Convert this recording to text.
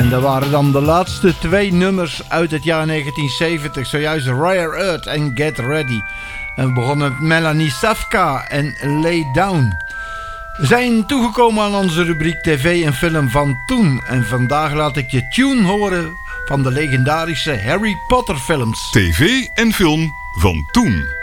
En dat waren dan de laatste 2 nummers uit het jaar 1970. Zojuist Rare Earth en Get Ready. En we begonnen met Melanie Safka en Lay Down. We zijn toegekomen aan onze rubriek TV en film van toen. En vandaag laat ik je tune horen van de legendarische Harry Potter films. TV en film van toen.